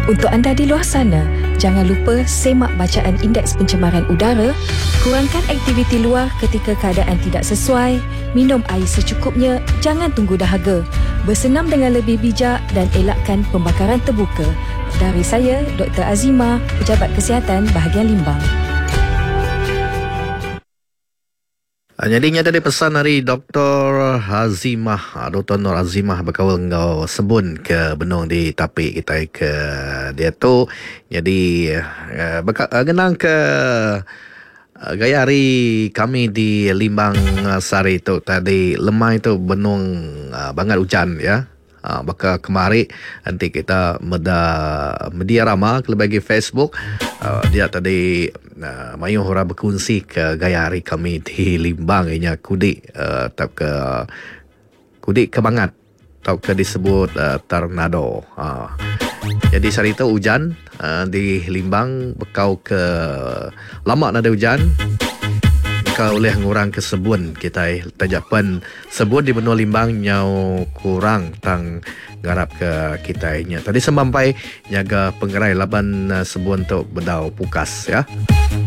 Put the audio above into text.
Untuk anda di luar sana, jangan lupa semak bacaan indeks pencemaran udara, kurangkan aktiviti luar ketika keadaan tidak sesuai, minum air secukupnya, jangan tunggu dahaga, bersenam dengan lebih bijak dan elakkan pembakaran terbuka. Dari saya, Dr. Azimah, Pejabat Kesihatan Bahagian Limbang. Jadi ada pesan dari Dr. Azimah, Dr. Nur Azimah berkawal ngau sebun ke benung di tapik kita ke dia tu. Jadi genang ke gaya hari kami di Limbang Sari tu tadi lemah itu benung bangat hujan ya. Baka kemari nanti kita media rama bagi Facebook dia tadi mayuh orang berkongsi ke gaya hari kami di Limbang inya kudik kudik kebangat atau ke disebut tornado. Jadi hari itu hujan di Limbang bekau ke lama ada hujan kau oleh ngurang ke sebun kita tajapan sebun di benua Limbang nyau kurang tang garap ke kita nya tadi semampai nyaga penggerai laban sebun tu bedau pukas ya.